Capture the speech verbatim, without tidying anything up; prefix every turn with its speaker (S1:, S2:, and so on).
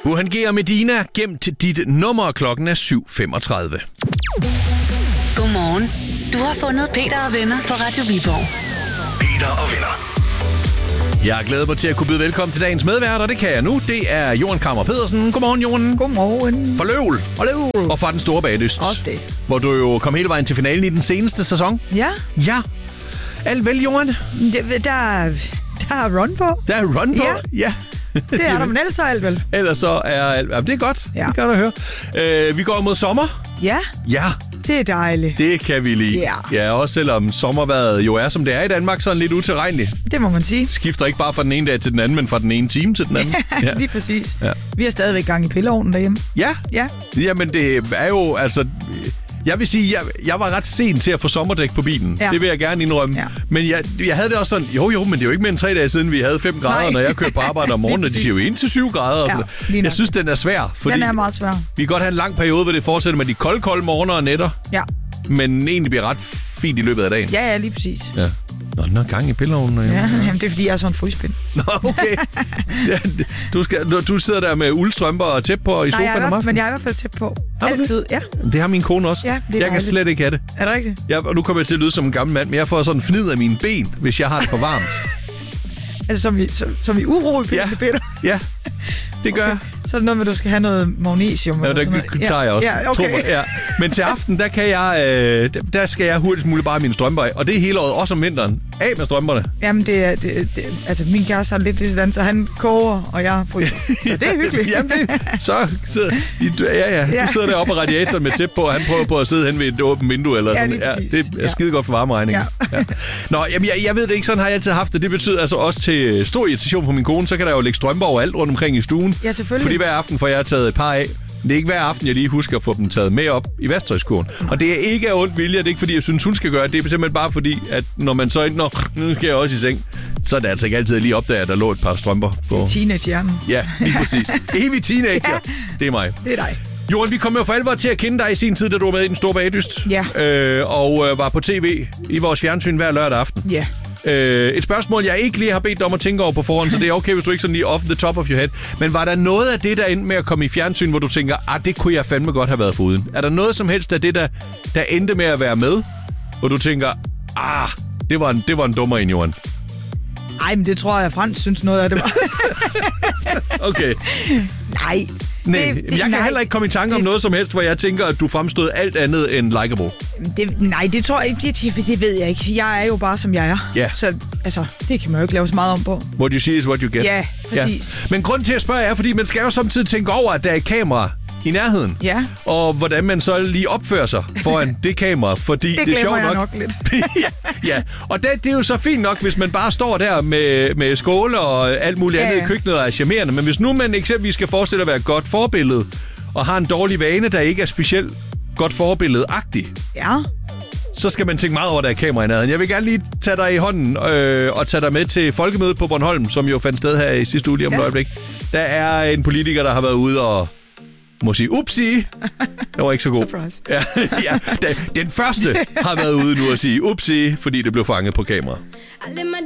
S1: Buhangi og Medina, gemt dit nummer, klokken er syv femogtredive.
S2: Godmorgen. Du har fundet Peter og venner på Radio Viborg.
S1: Peter og venner. Jeg er glad mig til at kunne byde velkommen til dagens medværter, det kan jeg nu. Det er Johan Kammer Pedersen. Godmorgen, Johan.
S3: Godmorgen.
S1: For Løvl.
S3: For Løvl.
S1: Og fra Den Store Bagdyst.
S3: Også det.
S1: Hvor du jo kom hele vejen til finalen i den seneste sæson.
S3: Ja.
S1: Ja. Alt vel, Johan?
S3: Det, der, der er run på.
S1: Der er run på?
S3: Ja.
S1: Ja.
S3: Det er der, men ellers er alt vel.
S1: Ellers så er alt... Jamen, det er godt.
S3: Ja.
S1: Det kan du høre. Øh, vi går mod sommer.
S3: Ja.
S1: Ja.
S3: Det er dejligt.
S1: Det kan vi lide.
S3: Ja.
S1: Ja, også selvom sommervejret jo er, som det er i Danmark, sådan lidt utilregneligt.
S3: Det må man sige.
S1: Skifter ikke bare fra den ene dag til den anden, men fra den ene time til den anden.
S3: Ja, lige præcis.
S1: Ja.
S3: Vi har stadigvæk gang i pilleovnen derhjemme.
S1: Ja.
S3: Ja.
S1: Jamen, det er jo, altså... Jeg vil sige, jeg, jeg var ret sent til at få sommerdæk på bilen. Ja. Det vil jeg gerne indrømme. Ja. Men jeg, jeg havde det også sådan, jo jo, men det er jo ikke mere end tre dage siden, vi havde fem grader,
S3: Nej.
S1: når jeg kørte på arbejde om morgenen, og de siger jo ind til syv grader.
S3: Ja,
S1: og jeg synes, den er svær. Fordi
S3: den er meget svær.
S1: Vi kan godt have en lang periode, hvor det fortsætter med de kolde, kolde morgener og nætter.
S3: Ja.
S1: Men egentlig bliver ret fint i løbet af dagen.
S3: Ja, ja, lige præcis.
S1: Ja. Nå, den er gang i pilleovnen.
S3: Ja, jamen, det er fordi, jeg er sådan en fryspind.
S1: Nå, okay. Ja, du, skal, du, du sidder der med uldstrømper og tæp på i
S3: Nej,
S1: sofaen om aftenen.
S3: men jeg er i hvert fald tæt på.
S1: Har du
S3: altid, ja.
S1: Det har min kone også.
S3: Ja, det er
S1: jeg kan
S3: dejligt.
S1: slet ikke have det.
S3: Er det rigtigt?
S1: Jeg, og nu kommer jeg til at lyde som en gammel mand, men jeg får sådan en fnid af mine ben, hvis jeg har det for varmt.
S3: Altså, som vi, som, som vi uro i
S1: Ja.
S3: Peter.
S1: Ja, det gør
S3: Okay.
S1: jeg.
S3: Så er det noget med, at du skal have noget magnesium.
S1: Ja,
S3: eller
S1: der
S3: sådan noget.
S1: tager jeg også.
S3: Ja, okay.
S1: Tro mig, ja. Men til aften, der kan jeg, øh, der- der skal jeg hurtigst muligt bare have mine strømper af. Og det er hele året, også om vinteren. Af med strømperne.
S3: Jamen, det er... Det, det, altså, min kæreste har lidt til sådan, så han koger, og jeg fryser. Så det er hyggeligt.
S1: Jamen, det, så sidder, I- ja, ja,
S3: Ja.
S1: du sidder deroppe på radiatoren med tæp på, og han prøver på at sidde hen ved et åbent vindue. Eller
S3: Ja,
S1: sådan.
S3: lige præcis.
S1: det er
S3: Ja.
S1: skide godt for varmeregningen. Ja. Ja. Nå, jamen, jeg, jeg ved det ikke, sådan har jeg altid haft det. Det betyder altså også til stor irritation for min kone, så kan der jo ligge strømper overalt rundt omkring i stuen.
S3: Ja, selvfølgelig.
S1: Fordi hver aften får jeg taget et par af. Det er ikke hver aften, jeg lige husker at få dem taget med op i vasketøjskurven. Og det er ikke af ondt vilje, det er ikke fordi, jeg synes, hun skal gøre det. Det er simpelthen bare fordi, at når man så ikke når, nu skal jeg også i seng, så er det altså ikke altid lige opdager, at der lå et par strømper på.
S3: Teenagehjernen.
S1: Ja, lige præcis. Evig teenager.
S3: Ja.
S1: Det er mig.
S3: Det er dig.
S1: Johan, vi kom jo for alvor til at kende dig i sin tid, da du var med i Den Store Bagdyst.
S3: Ja.
S1: Øh, og øh, var på tv i vores fjernsyn hver lørdag aften.
S3: Ja.
S1: Øh, et spørgsmål, jeg ikke lige har bedt dig om at tænke over på forhånd, så det er okay, hvis du ikke sådan lige off the top of your head. Men var der noget af det, der endte med at komme i fjernsyn, hvor du tænker, ah, det kunne jeg fandme godt have været foruden? Er der noget som helst af det, der, der endte med at være med, hvor du tænker, ah, det var en, det var en dummer en, Johan?
S3: Ej, men det tror jeg, Frans synes noget af det var.
S1: Okay.
S3: Nej.
S1: Nej,
S3: Det- det-
S1: jeg kan
S3: nej.
S1: heller ikke komme i tanke om
S3: Det-
S1: noget som helst, hvor jeg tænker, at du fremstod alt andet end likable.
S3: Det, nej, det tror jeg ikke. Det, det ved jeg ikke. Jeg er jo bare, som jeg er.
S1: Ja.
S3: Så altså, det kan man jo ikke lave så meget om på.
S1: What you see is what you get.
S3: Ja, præcis.
S1: Ja. Men grunden til at spørge er, fordi man skal jo samtidig tænke over, at der er et kamera i nærheden.
S3: Ja.
S1: Og hvordan man så lige opfører sig foran det kamera, fordi
S3: Det
S1: det, er
S3: glemmer
S1: sjovt
S3: jeg
S1: nok.
S3: nok lidt.
S1: ja, ja, og det, det er jo så fint nok, hvis man bare står der med, med skåle og alt muligt
S3: Ja,
S1: andet
S3: ja.
S1: i køkkenet og er charmerende. Men hvis nu man eksempelvis skal forestille at være et godt forbillede, og har en dårlig vane, der ikke er specielt godt forbillede-agtig,
S3: Ja.
S1: så skal man tænke meget over, at der er kamera i nærheden. Jeg vil gerne lige tage dig i hånden øh, og tage dig med til folkemødet på Bornholm, som jo fandt sted her i sidste uge lige om et
S3: Ja.
S1: øjeblik. Der er en politiker, der har været ude og må sige, upsi, det var ikke så god.
S3: Surprise.
S1: Ja, ja, den, den første har været ude nu og sige, upsi, fordi det blev fanget på kamera.